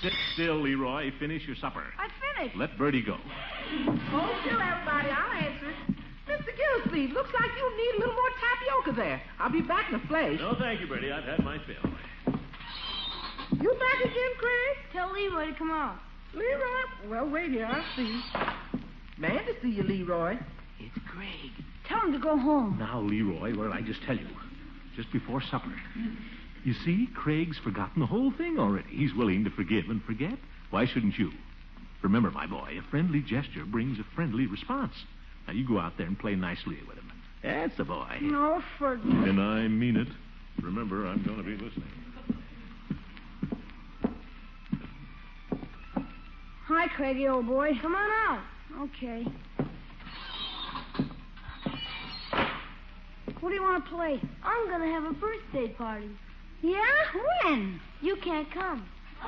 Sit still, Leroy. Finish your supper. I finished. Let Bertie go. Hold still, everybody. I'll answer it. Mr. Gillsleeve, looks like you need a little more tapioca there. I'll be back in a flash. No, thank you, Bertie. I've had my fill. You back again, Craig? Tell Leroy to come on. Leroy? Well, wait here. I'll see. Man to see you, Leroy. It's Craig. Tell him to go home. Now, Leroy, what did I just tell you? Just before supper. You see, Craig's forgotten the whole thing already. He's willing to forgive and forget. Why shouldn't you? Remember, my boy, a friendly gesture brings a friendly response. Now, you go out there and play nicely with him. That's the boy. No, Ferdinand. And I mean it. Remember, I'm going to be listening. Hi, Craigie, old boy. Come on out. Okay. What do you want to play? I'm going to have a birthday party. Yeah? When? You can't come.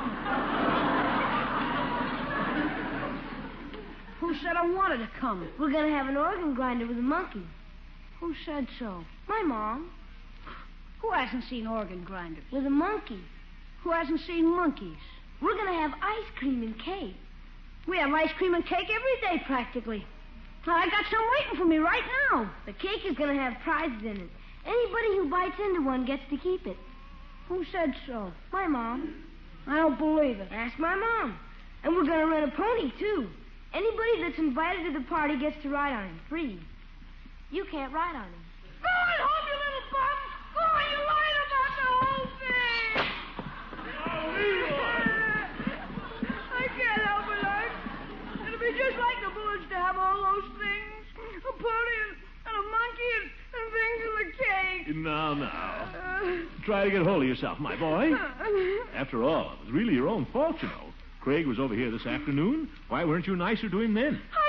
Who said I wanted to come? We're going to have an organ grinder with a monkey. Who said so? My mom. Who hasn't seen organ grinders? With a monkey. Who hasn't seen monkeys? We're going to have ice cream and cake. We have ice cream and cake every day, practically. I got some waiting for me right now. The cake is going to have prizes in it. Anybody who bites into one gets to keep it. Who said so? My mom. I don't believe it. Ask my mom. And we're going to rent a pony, too. Anybody that's invited to the party gets to ride on him, free. You can't ride on him. Go on home, you little bum. Go on, you lied about the whole thing. I can't help it, Art. It'll be just like the Bullets to have all those things. A pony and a monkey and things in the cake. Now. Try to get hold of yourself, my boy. After all, it was really your own fault, you know. Craig was over here this afternoon. Why weren't you nicer to him then? How